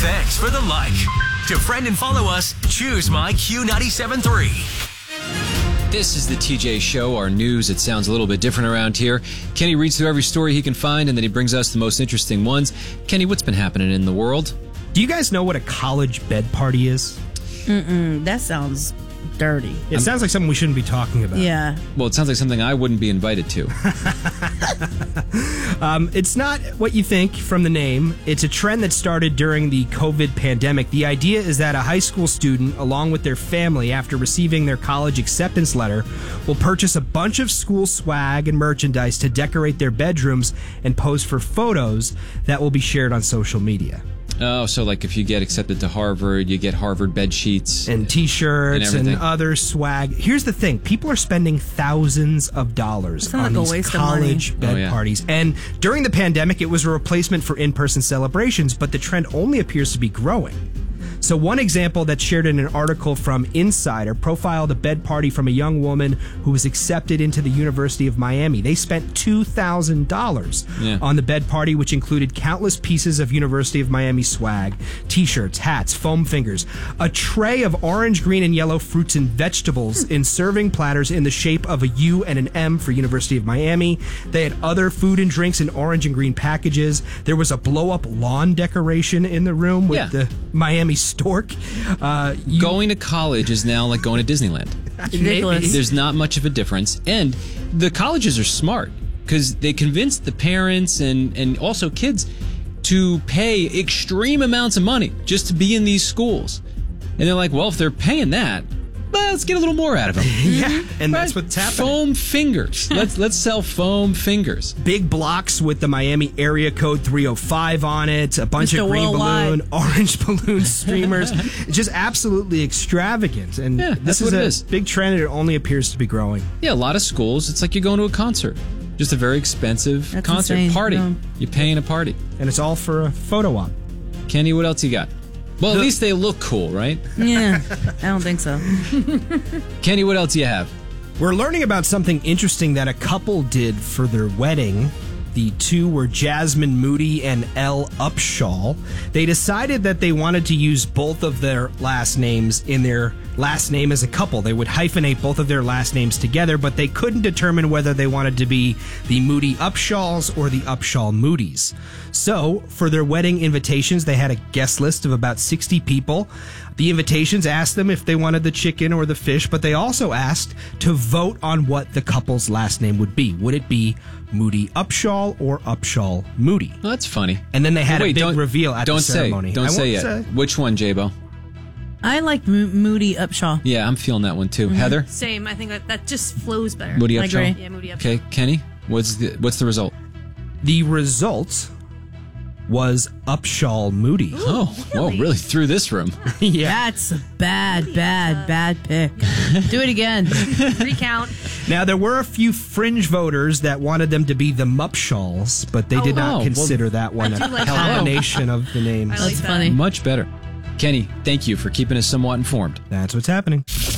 Thanks for the like. To friend and follow us, choose My Q97.3. This is the TJ Show, our news. It sounds a little bit different around here. Kenny reads through every story he can find, and then he brings us the most interesting ones. Kenny, what's been happening in the world? Do you guys know what a college bed party is? That sounds dirty. It sounds like something we shouldn't be talking about. Yeah. Well, it sounds like something I wouldn't be invited to. It's not what you think from the name. It's a trend that started during the COVID pandemic. The idea is that a high school student, along with their family, after receiving their college acceptance letter, will purchase a bunch of school swag and merchandise to decorate their bedrooms and pose for photos that will be shared on social media. Oh, so like if you get accepted to Harvard, you get Harvard bed sheets. And T-shirts and everything. other swag. Here's the thing. People are spending thousands of dollars on like a these waste of money. college bed parties. And during the pandemic, it was a replacement for in-person celebrations, but the trend only appears to be growing. So one example that's shared in an article from Insider profiled a bed party from a young woman who was accepted into the University of Miami. They spent $2,000 on the bed party, which included countless pieces of University of Miami swag, T-shirts, hats, foam fingers, a tray of orange, green, and yellow fruits and vegetables in serving platters in the shape of a U and an M for University of Miami. They had other food and drinks in orange and green packages. There was a blow-up lawn decoration in the room with the Miami stork. Going to college is now like going to Disneyland. Ridiculous. There's not much of a difference. And the colleges are smart because they convinced the parents and also kids to pay extreme amounts of money just to be in these schools. And they're like, well, if they're paying that, well, let's get a little more out of them. Yeah, and that's what's happening. Foam fingers. Let's sell foam fingers. Big blocks with the Miami area code 305 on it, a bunch Mr. of green Worldwide. balloon, orange balloon streamers. It's just absolutely extravagant. And Yeah, this that's what it is is. a big trend, and it only appears to be growing. Yeah, a lot of schools, it's like you're going to a concert. Just a very expensive That's concert. insane. Party. Yeah. You're paying a party. And it's all for a photo op. Kenny, what else you got? Well, at least they look cool, right? Yeah. I don't think so. Kenny, what else do you have? We're learning about something interesting that a couple did for their wedding. The two were Jasmine Moody and Elle Upshaw. They decided that they wanted to use both of their last names in their last name as a couple. They would hyphenate both of their last names together, but they couldn't determine whether they wanted to be the Moody Upshaws or the Upshaw Moodies. So, for their wedding invitations, they had a guest list of about 60 people. The invitations asked them if they wanted the chicken or the fish, but they also asked to vote on what the couple's last name would be. Would it be Moody Upshaw or Upshaw Moody? Well, that's funny. And then they had Wait, a big don't- reveal at the Don't ceremony. say. Don't say yet. Which one, J-Bo? I like Moody Upshaw. Yeah, I'm feeling that one too. Heather? Same. I think that just flows better. Moody I Upshaw? agree. Yeah, Moody Upshaw. Okay, Kenny, what's the result? The result was Upshaw Moody. Oh, whoa, really through this room. Yeah. That's a bad pick. Do it again. Recount. Now, there were a few fringe voters that wanted them to be the Mupshaws, but they did not well, consider that one I do a like that. combination of the names. I like That's that. funny. Much better. Kenny, thank you for keeping us somewhat informed. That's what's happening.